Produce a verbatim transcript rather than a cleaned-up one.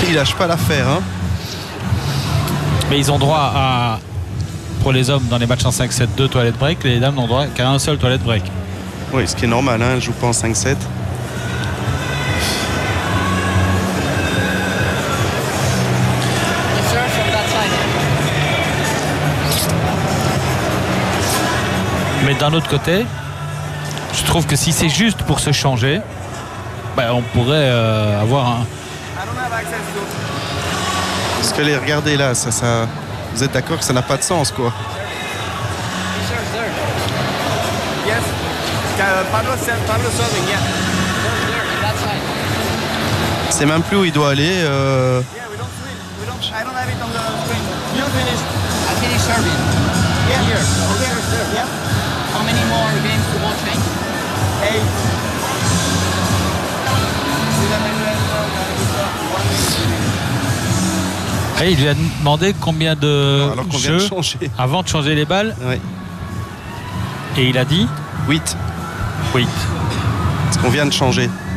il lâche pas l'affaire. Hein. Mais ils ont droit à, pour les hommes dans les matchs en cinq sept, deux toilettes break. Les dames n'ont droit qu'à un seul toilette break. Oui, ce qui est normal, hein, elle joue pas en cinq sept. Mais d'un autre côté, je trouve que si c'est juste pour se changer, ben on pourrait euh, avoir un... Parce que les regardez là, ça, ça, vous êtes d'accord que ça n'a pas de sens, quoi. C'est même plus où il doit aller. Euh... Et il lui a demandé combien de Alors qu'on jeux vient de changer. avant de changer les balles. Ouais. Et il a dit huit. huit. Parce qu'on vient de changer.